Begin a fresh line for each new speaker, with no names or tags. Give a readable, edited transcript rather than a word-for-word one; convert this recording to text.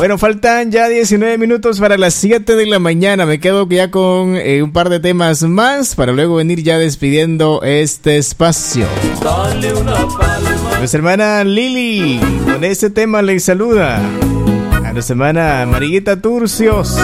Bueno, faltan ya 19 minutos para las 7 de la mañana. Me quedo ya con un par de temas más para luego venir ya despidiendo este espacio. Nuestra hermana Lili, con este tema le saluda a nuestra hermana Mariguita Turcios.